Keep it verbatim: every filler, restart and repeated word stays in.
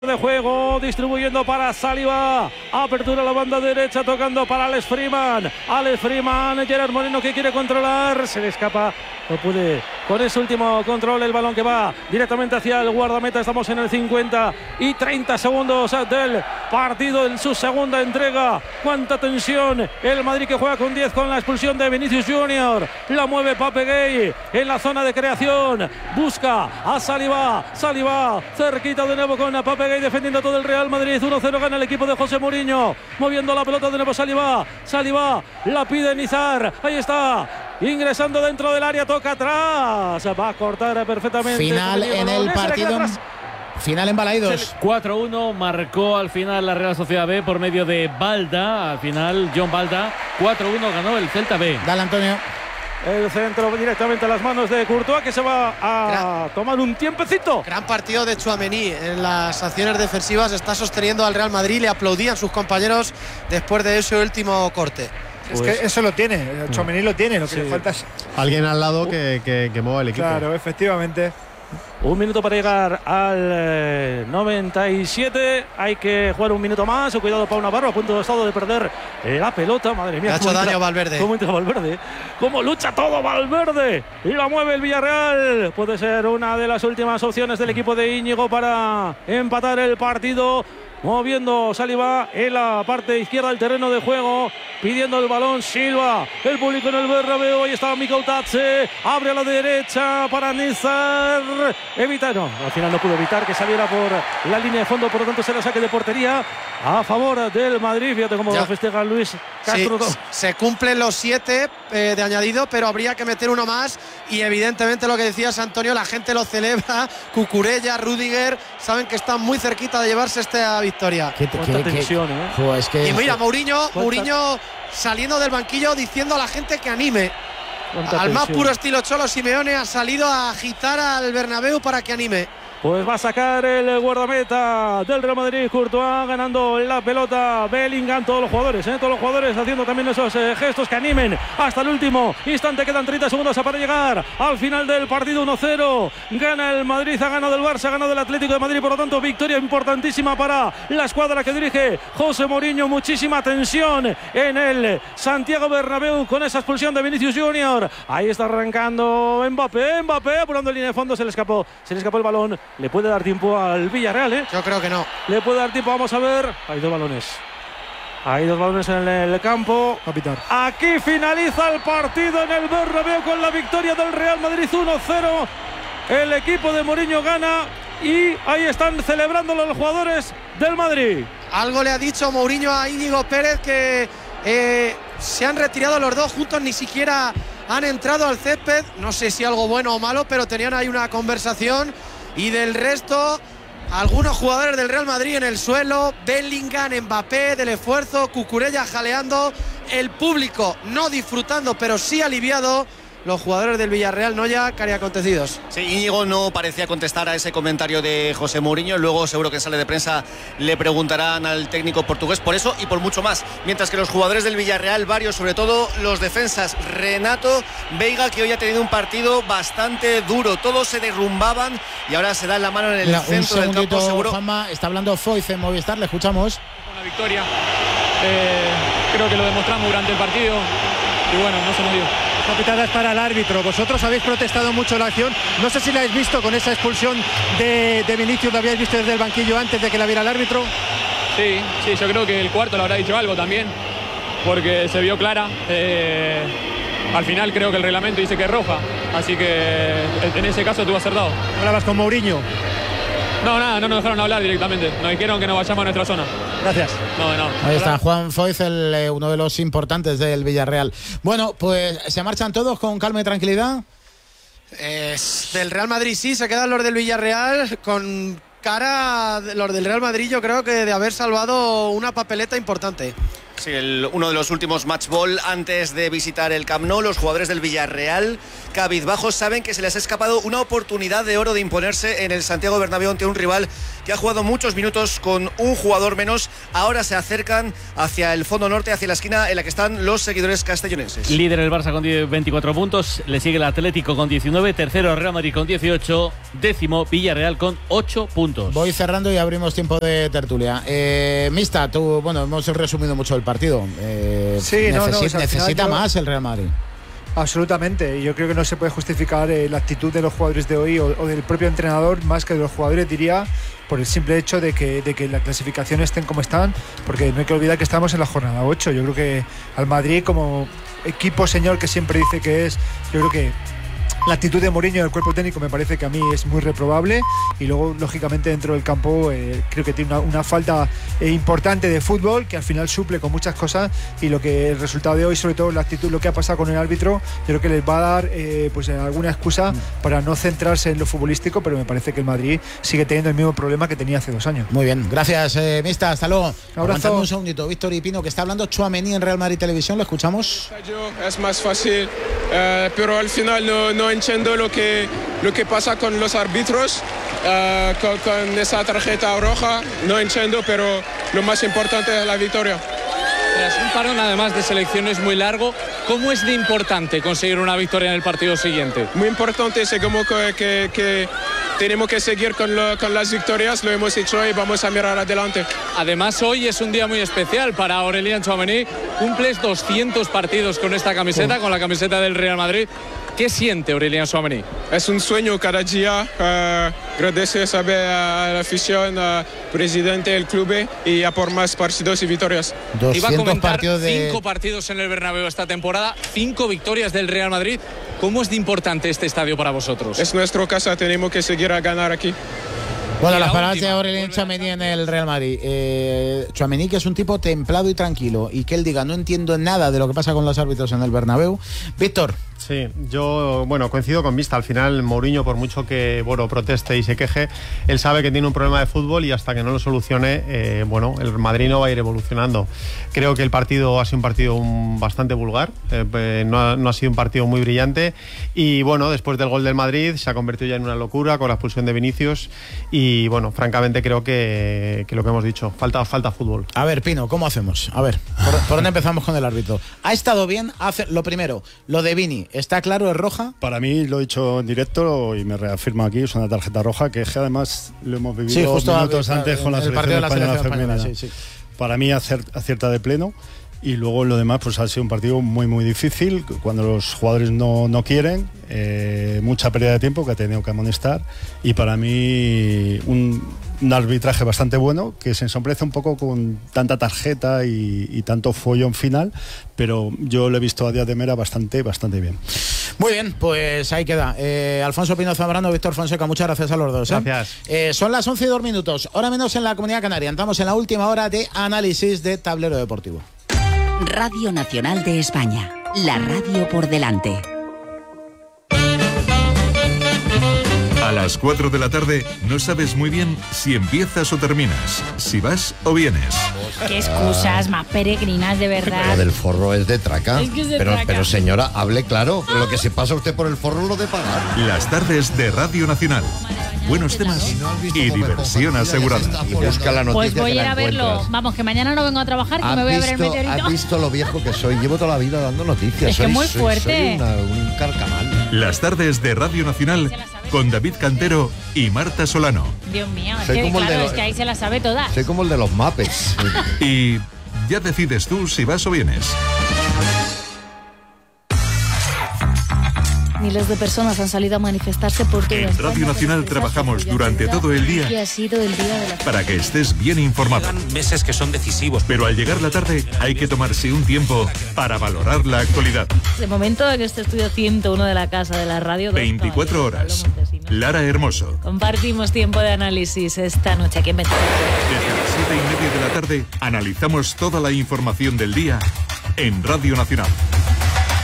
de juego, distribuyendo para Saliba, apertura a la banda derecha, tocando para Alex Freeman, Alex Freeman, Gerard Moreno que quiere controlar, se le escapa, no puede con ese último control, el balón que va directamente hacia el guardameta. Estamos en el cincuenta y treinta segundos del partido en su segunda entrega. Cuánta tensión, el Madrid que juega con diez con la expulsión de Vinicius Junior, la mueve Pape Gueye en la zona de creación, busca a Saliba, Saliba cerquita de nuevo con Pape Gueye defendiendo todo el Real Madrid. Uno cero gana el equipo de José Mourinho, moviendo la pelota de nuevo Saliba, Saliba la pide Nizar, ahí está, ingresando dentro del área, toca atrás, va a cortar perfectamente. Final en el partido, final en Balaidos. cuatro uno marcó al final la Real Sociedad B por medio de Balda, al final John Balda. Cuatro uno ganó el Celta B. Dale, Antonio. El centro directamente a las manos de Courtois, que se va a gran, tomar un tiempecito. Gran partido de Tchouaméni en las acciones defensivas, está sosteniendo al Real Madrid, le aplaudían sus compañeros después de ese último corte. Pues, es que eso lo tiene, Tchouaméni lo tiene, lo que sí. le falta es alguien al lado que, que, que mueva el equipo. Claro, efectivamente. Un minuto para llegar al eh, noventa y siete. Hay que jugar un minuto más. Cuidado Pau Navarro, a punto de estado de perder la pelota. Madre mía. Le ha hecho daño Valverde. ¿Cómo entra Valverde? ¿Cómo lucha todo Valverde? Y la mueve el Villarreal. Puede ser una de las últimas opciones del equipo de Íñigo para empatar el partido. Moviendo Saliba en la parte izquierda del terreno de juego, pidiendo el balón Silva, el público en el Bernabéu. Ahí está Mikel Tatze, abre a la derecha para Nizar, evita, no, al final no pudo evitar que saliera por la línea de fondo, por lo tanto será saque de portería a favor del Madrid. Fíjate cómo lo festeja Luis Castro. Sí, se cumplen los siete eh, de añadido, pero habría que meter uno más y evidentemente lo que decías, Antonio, la gente lo celebra. Cucurella, Rüdiger, saben que están muy cerquita de llevarse esta victoria. ¿Qué, Cuánta qué, tensión, qué, ¿eh? jo, es que, y mira, Mourinho, ¿Cuánta? Mourinho saliendo del banquillo diciendo a la gente que anime. Al más puro estilo Cholo Simeone ha salido a agitar al Bernabéu para que anime. Pues va a sacar el guardameta del Real Madrid, Courtois, ganando la pelota Bellingham, todos los jugadores, ¿eh? todos los jugadores haciendo también esos eh, gestos que animen hasta el último instante. Quedan treinta segundos para llegar al final del partido. Uno cero, gana el Madrid, ha ganado el Barça, ha ganado el Atlético de Madrid, por lo tanto victoria importantísima para la escuadra que dirige José Mourinho. Muchísima tensión en el Santiago Bernabéu con esa expulsión de Vinicius Junior. Ahí está arrancando Mbappé, Mbappé apurando en línea de fondo, se le escapó, se le escapó el balón. Le puede dar tiempo al Villarreal, ¿eh? Yo creo que no. Le puede dar tiempo, vamos a ver. Hay dos balones. Hay dos balones en el campo. Capitán. Aquí finaliza el partido en el Bernabéu con la victoria del Real Madrid uno cero. El equipo de Mourinho gana y ahí están celebrándolo los jugadores del Madrid. Algo le ha dicho Mourinho a Íñigo Pérez, que eh, se han retirado los dos juntos, ni siquiera han entrado al césped. No sé si algo bueno o malo, pero tenían ahí una conversación. Y del resto, algunos jugadores del Real Madrid en el suelo, Bellingham, Mbappé, del esfuerzo, Cucurella jaleando, el público no disfrutando, pero sí aliviado. Los jugadores del Villarreal no ya cariacontecidos. Sí, Íñigo no parecía contestar a ese comentario de José Mourinho. Luego seguro que en sala de prensa le preguntarán al técnico portugués por eso y por mucho más. Mientras que los jugadores del Villarreal, varios, sobre todo los defensas, Renato, Veiga, que hoy ha tenido un partido bastante duro. Todos se derrumbaban y ahora se dan la mano en el la, centro del campo, seguro. Juanma, está hablando Foyz en Movistar, le escuchamos. Una victoria, eh, creo que lo demostramos durante el partido y bueno, no se nos dio. Capitanas para el árbitro. Vosotros habéis protestado mucho la acción. No sé si la habéis visto con esa expulsión de, de Vinicius. ¿La habíais visto desde el banquillo antes de que la viera el árbitro? Sí, sí, yo creo que el cuarto le habrá dicho algo también, porque se vio clara. Eh, al final creo que el reglamento dice que es roja, así que en ese caso tuvo acertado. ¿Hablabas con Mourinho? No, nada, no nos dejaron hablar directamente. Nos dijeron que no vayamos a nuestra zona. Gracias. No, no. Ahí está Juan Foyz, el, eh, uno de los importantes del Villarreal. Bueno, pues se marchan todos con calma y tranquilidad. Eh, del Real Madrid sí, se quedan los del Villarreal con cara, los del Real Madrid, yo creo que de haber salvado una papeleta importante. Sí, el, uno de los últimos match ball antes de visitar el Camp Nou. Los jugadores del Villarreal, cabizbajos, saben que se les ha escapado una oportunidad de oro de imponerse en el Santiago Bernabéu ante un rival que ha jugado muchos minutos con un jugador menos. Ahora se acercan hacia el fondo norte, hacia la esquina en la que están los seguidores castellonenses. Líder el Barça con veinticuatro puntos, le sigue el Atlético con diecinueve, tercero Real Madrid con dieciocho, décimo Villarreal con ocho puntos. Voy cerrando y abrimos tiempo de tertulia. Eh, Mista, tú, bueno, hemos resumido mucho el partido. Eh, sí, necesi- no, no, o sea, necesita yo... más el Real Madrid. Absolutamente, yo creo que no se puede justificar eh, la actitud de los jugadores de hoy o, o del propio entrenador más que de los jugadores, diría, por el simple hecho de que, de que la clasificación estén como están, porque no hay que olvidar que estamos en la jornada ocho. Yo creo que al Madrid, como equipo señor que siempre dice que es, yo creo que la actitud de Mourinho y del cuerpo técnico me parece que a mí es muy reprobable, y luego lógicamente dentro del campo eh, creo que tiene una, una falta eh, importante de fútbol que al final suple con muchas cosas, y lo que el resultado de hoy, sobre todo la actitud, lo que ha pasado con el árbitro, yo creo que les va a dar eh, pues alguna excusa para no centrarse en lo futbolístico, pero me parece que el Madrid sigue teniendo el mismo problema que tenía hace dos años. Muy bien, gracias eh, Mista, hasta luego. Abrazo. Un segundito, Víctor y Pino, que está hablando Tchouaméni en Real Madrid Televisión, lo escuchamos. Es más fácil, eh, pero al final no, no entiendo lo que, lo que pasa con los árbitros, uh, con, con esa tarjeta roja, no entiendo, pero lo más importante es la victoria. Tras un parón además de selecciones muy largo, ¿cómo es de importante conseguir una victoria en el partido siguiente? Muy importante, sé como que, que, que tenemos que seguir con, lo, con las victorias, lo hemos hecho y vamos a mirar adelante. Además, hoy es un día muy especial para Aurélien Tchouaméni. Cumples doscientos partidos con esta camiseta, con la camiseta del Real Madrid. ¿Qué siente Aurélien Tchouaméni? Es un sueño cada día. Uh, gracias a la afición, al presidente del club y a por más partidos y victorias. Iba a comentar partidos de... cinco partidos en el Bernabéu esta temporada, cinco victorias del Real Madrid. ¿Cómo es de importante este estadio para vosotros? Es nuestra casa, tenemos que seguir a ganar aquí. Bueno, las palabras de Aurélien Tchouaméni en el Real Madrid. Eh, Tchouaméni, que es un tipo templado y tranquilo, y que él diga, no entiendo nada de lo que pasa con los árbitros en el Bernabéu. Víctor. Sí, yo, bueno, coincido con Mista. Al final, Mourinho, por mucho que, bueno, proteste y se queje, él sabe que tiene un problema de fútbol y hasta que no lo solucione, eh, bueno, el Madrid no va a ir evolucionando. Creo que el partido ha sido un partido un, bastante vulgar, eh, no, ha, no ha sido un partido muy brillante, y bueno, después del gol del Madrid se ha convertido ya en una locura con la expulsión de Vinicius, y bueno, francamente creo que, que lo que hemos dicho, falta, falta fútbol. A ver, Pino, ¿cómo hacemos? A ver, ¿por, ¿por dónde empezamos con el árbitro? ¿Ha estado bien? Hace, lo primero, lo de Vini, ¿está claro, es roja? Para mí, lo he dicho en directo y me reafirmo aquí, es una tarjeta roja que, que además lo hemos vivido sí, justo minutos a, antes con la el partido de la selección selección española española, femenina. sí, sí. Para mí acierta de pleno, y luego lo demás pues ha sido un partido muy muy difícil cuando los jugadores no, no quieren, eh, mucha pérdida de tiempo que ha tenido que amonestar, y para mí un, un arbitraje bastante bueno que se ensombrece un poco con tanta tarjeta y, y tanto follón final, pero yo lo he visto a día de Mera bastante bastante bien. Muy bien, pues ahí queda. Eh, Alfonso Pino Zambrano, Víctor Fonseca, muchas gracias a los dos. ¿eh? Gracias. Eh, son las once y dos minutos, hora menos en la Comunidad Canaria. Entramos en la última hora de análisis de Tablero Deportivo. Radio Nacional de España, la radio por delante. A las cuatro de la tarde no sabes muy bien si empiezas o terminas, si vas o vienes. Qué excusas más peregrinas, de verdad. Lo del forro es de traca. Es que es de pero, traca. pero señora, hable claro. Lo que se pasa usted por el forro lo de pagar. Las tardes de Radio Nacional. Buenos temas y diversión asegurada. Y busca la noticia. Pues voy que a ir la a verlo. encuentras. Vamos, que mañana no vengo a trabajar, que ¿Has me voy a ver el visto- meteorito. ¿Has visto lo viejo que soy? Llevo toda la vida dando noticias. Es que soy, muy soy- fuerte. soy una- un carcamal. Las tardes de Radio Nacional con David Cantero y Marta Solano. Dios mío, es Soy que, como el de claro, los- es que ahí se las sabe todas. Soy como el de los Muppets. Y ya decides tú si vas o vienes. Miles de personas han salido a manifestarse por toda En España Radio Nacional trabajamos durante todo el día que ha sido el día de la para que estés bien informado. Meses que son decisivos. Pero al llegar la tarde hay que tomarse un tiempo para valorar la actualidad. De momento en este estudio ciento uno de la Casa de la Radio. dos veinticuatro horas. Lara Hermoso. Compartimos tiempo de análisis esta noche aquí en veinticuatro. Desde las siete y media de la tarde analizamos toda la información del día en Radio Nacional.